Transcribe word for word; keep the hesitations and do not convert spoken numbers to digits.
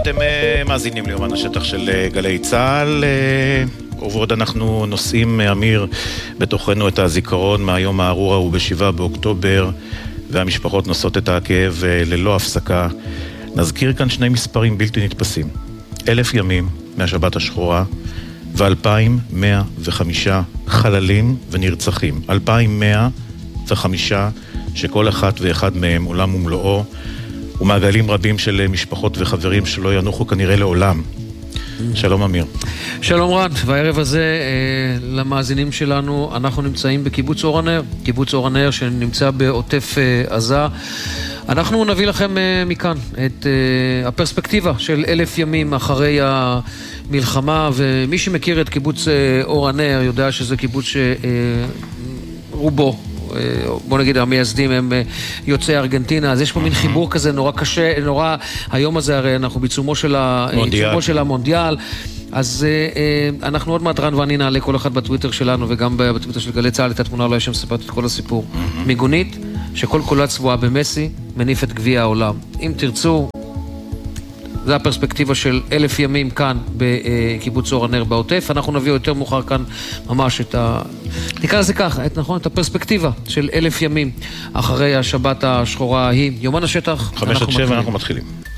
אתם uh, מאזינים ליומן השטח של uh, גלי צהל, uh, ובעוד אנחנו נושאים, אמיר, בתוכנו את הזיכרון מהיום הארור ההוא בשבעה באוקטובר, והמשפחות נושאות את הכאב uh, ללא הפסקה. נזכיר כאן שני מספרים בלתי נתפסים. אלף ימים מהשבת השחורה, ואלפיים מאה וחמישה חללים ונרצחים. אלפיים מאה וחמישה שכל אחת ואחד מהם עולם ומלואו, ומעגלים רבים של משפחות וחברים שלא ינוחו כנראה לעולם. שלום אמיר. שלום רן, והערב הזה אה, למאזינים שלנו, אנחנו נמצאים בקיבוץ אור הנר, קיבוץ אור הנר שנמצא בעוטף אה, עזה. אנחנו נביא לכם אה, מכאן את אה, הפרספקטיבה של אלף ימים אחרי המלחמה, ומי שמכיר את קיבוץ אה, אור הנר יודע שזה קיבוץ שרובו, בוא נגיד המייסדים הם יוצאי ארגנטינה, אז יש פה מין חיבור כזה נורא קשה, נורא, היום הזה הרי אנחנו בעיצומו של המונדיאל, אז אנחנו עוד מעט רן ואני נעלה כל אחד בטוויטר שלנו וגם בטוויטר של גלי צהל את התמונה, אולי שם ספרת את כל הסיפור. מיגונית שכל קולה צבועה במסי מניף את גביע העולם. אם תרצו, זה הפרספקטיבה של אלף ימים כאן בקיבוץ אור הנר בעוטף. אנחנו נביא יותר מאוחר כאן ממש את ה... נקרא לזה ככה, את, נכון, את הפרספקטיבה של אלף ימים אחרי השבת השחורה ההיא. יומן השטח, חמש עד שבע אנחנו מתחילים.